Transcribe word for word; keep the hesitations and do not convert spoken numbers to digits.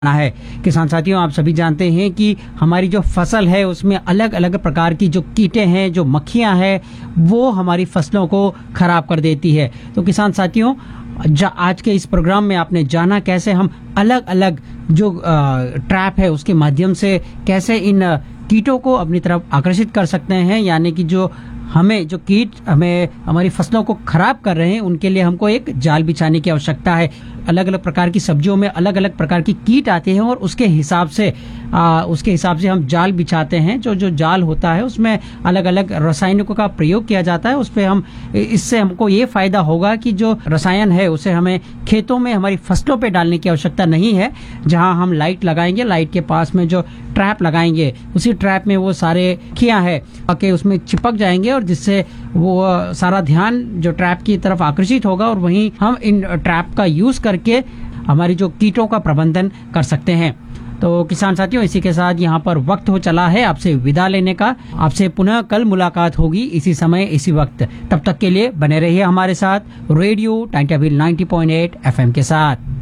है। किसान साथियों, आप सभी जानते हैं कि हमारी जो फसल है उसमें अलग अलग प्रकार की जो कीटे हैं, जो मक्खियां हैं, वो हमारी फसलों को खराब कर देती है। तो किसान साथियों, आज के इस प्रोग्राम में आपने जाना कैसे हम अलग अलग जो ट्रैप है उसके माध्यम से कैसे इन कीटों को अपनी तरफ आकर्षित कर सकते हैं, यानी कि जो हमें जो कीट हमें हमारी फसलों को खराब कर रहे हैं उनके लिए हमको एक जाल बिछाने की आवश्यकता है। अलग अलग प्रकार की सब्जियों में अलग अलग प्रकार की कीट आते हैं और उसके हिसाब से आ, उसके हिसाब से हम जाल बिछाते हैं। जो जो जाल होता है उसमें अलग अलग रसायनिकों का प्रयोग किया जाता है। उस पे हम इससे हमको ये फायदा होगा कि जो रसायन है उसे हमें खेतों में हमारी फसलों पे डालने की आवश्यकता नहीं है। जहां हम लाइट लगाएंगे, लाइट के पास में जो ट्रैप लगाएंगे, उसी ट्रैप में वो सारे खियां है के उसमें चिपक जाएंगे और जिससे वो सारा ध्यान जो ट्रैप की तरफ आकर्षित होगा और वहीं हम इन ट्रैप का यूज करके हमारी जो कीटों का प्रबंधन कर सकते हैं। तो किसान साथियों, इसी के साथ यहाँ पर वक्त हो चला है आपसे विदा लेने का। आपसे पुनः कल मुलाकात होगी इसी समय इसी वक्त। तब तक के लिए बने रहिए हमारे साथ रेडियो टाइम टेबल नब्बे पॉइंट आठ एफएम के साथ।